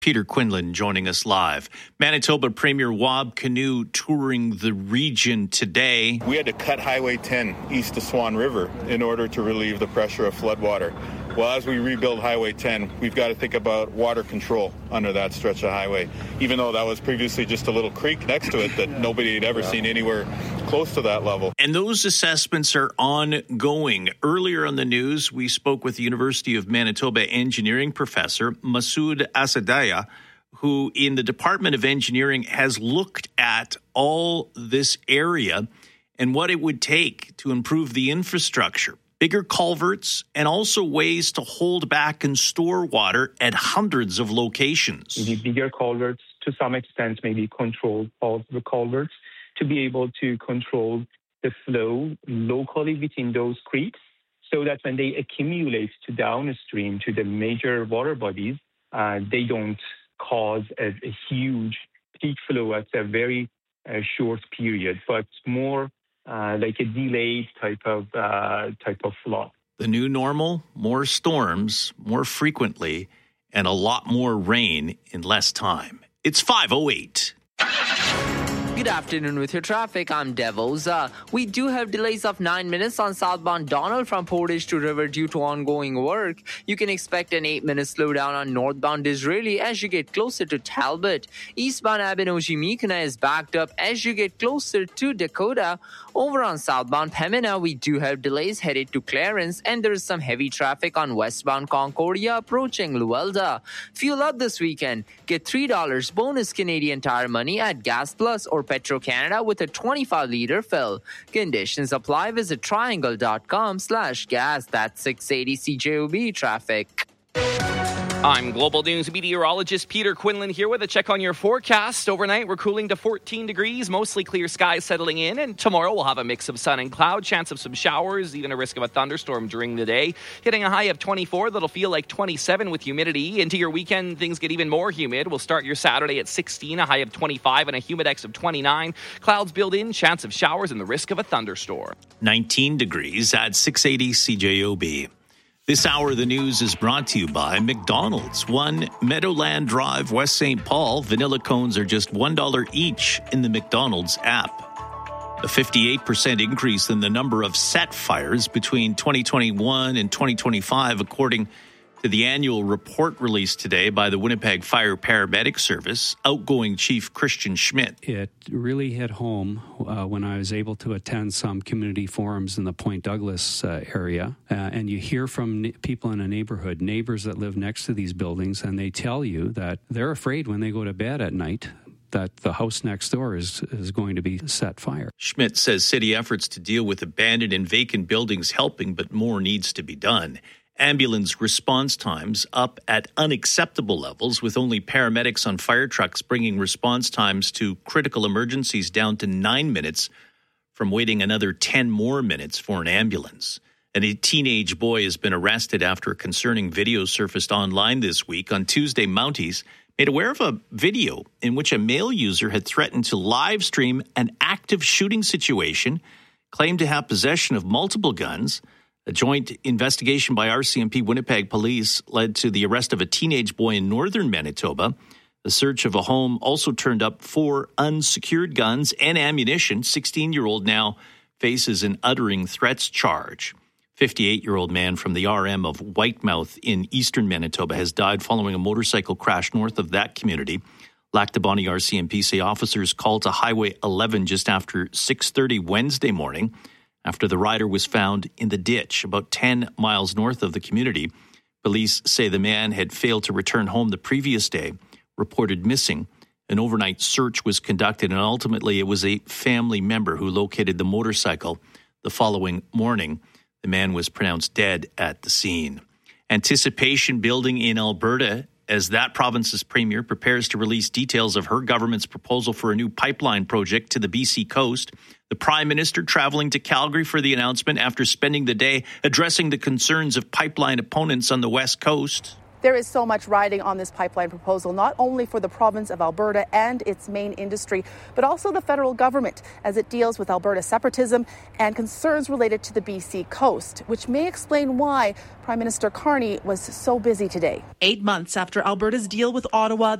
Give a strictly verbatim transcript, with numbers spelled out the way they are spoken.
Peter Quinlan joining us live. Manitoba Premier Wab Kinew touring the region today. We had to cut Highway ten east of Swan River in order to relieve the pressure of floodwater. Well, as we rebuild Highway ten, we've got to think about water control under that stretch of highway, even though that was previously just a little creek next to it that nobody had ever seen anywhere close to that level. And those assessments are ongoing. Earlier on the news, we spoke with the University of Manitoba engineering professor Masoud Asadaya, who in the Department of Engineering has looked at all this area and what it would take to improve the infrastructure. Bigger culverts, and also ways to hold back and store water at hundreds of locations. The bigger culverts, to some extent, maybe control all the culverts to be able to control the flow locally within those creeks so that when they accumulate to downstream to the major water bodies, uh, they don't cause a, a huge peak flow at a very uh, short period, but more Uh, like a delayed type of uh, type of flood. The new normal, more storms, more frequently, and a lot more rain in less time. It's five oh eight. Good afternoon with your traffic. I'm Devoza. We do have delays of nine minutes on southbound Donald from Portage to River due to ongoing work. You can expect an eight-minute slowdown on northbound Disraeli as you get closer to Talbot. Eastbound Abinogi-Mikana is backed up as you get closer to Dakota. Over on southbound Pembina, we do have delays headed to Clarence, and there is some heavy traffic on westbound Concordia approaching Luelda. Fuel up this weekend. Get three dollars bonus Canadian Tire money at Gas Plus or Petro-Canada with a twenty-five liter fill. Conditions apply. Visit triangle.com slash gas. That's six eighty C J O B traffic. I'm Global News meteorologist Peter Quinlan here with a check on your forecast. Overnight, we're cooling to fourteen degrees, mostly clear skies settling in, and tomorrow we'll have a mix of sun and cloud, chance of some showers, even a risk of a thunderstorm during the day, hitting a high of twenty-four that'll feel like twenty-seven with humidity. Into your weekend, things get even more humid. We'll start your Saturday at sixteen, a high of twenty-five, and a humidex of twenty-nine. Clouds build in, chance of showers, and the risk of a thunderstorm. nineteen degrees at six eighty C J O B. This hour of the news is brought to you by McDonald's. One Meadowland Drive, West Saint Paul. Vanilla cones are just one dollar each in the McDonald's app. A fifty-eight percent increase in the number of set fires between twenty twenty-one and twenty twenty-five, according to the annual report released today by the Winnipeg Fire Paramedic Service. Outgoing Chief Christian Schmidt. It really hit home uh, when I was able to attend some community forums in the Point Douglas uh, area. Uh, and you hear from na- people in a neighborhood, neighbors that live next to these buildings, and they tell you that they're afraid when they go to bed at night that the house next door is, is going to be set fire. Schmidt says city efforts to deal with abandoned and vacant buildings helping, but more needs to be done. Ambulance response times up at unacceptable levels, with only paramedics on fire trucks bringing response times to critical emergencies down to nine minutes from waiting another ten more minutes for an ambulance. And a teenage boy has been arrested after a concerning video surfaced online this week. On Tuesday, Mounties made aware of a video in which a male user had threatened to live stream an active shooting situation, claimed to have possession of multiple guns. A joint investigation by R C M P Winnipeg Police led to the arrest of a teenage boy in northern Manitoba. The search of a home also turned up four unsecured guns and ammunition. sixteen-year-old now faces an uttering threats charge. fifty-eight-year-old man from the R M of Whitemouth in eastern Manitoba has died following a motorcycle crash north of that community. Lac du Bonnet R C M P say officers called to Highway eleven just after six thirty Wednesday morning, after the rider was found in the ditch about ten miles north of the community. Police say the man had failed to return home the previous day, reported missing. An overnight search was conducted, and ultimately it was a family member who located the motorcycle the following morning. The man was pronounced dead at the scene. Anticipation building in Alberta as that province's premier prepares to release details of her government's proposal for a new pipeline project to the B C coast. The Prime Minister traveling to Calgary for the announcement after spending the day addressing the concerns of pipeline opponents on the West Coast. There is so much riding on this pipeline proposal, not only for the province of Alberta and its main industry, but also the federal government as it deals with Alberta separatism and concerns related to the B C coast, which may explain why Prime Minister Carney was so busy today. Eight months after Alberta's deal with Ottawa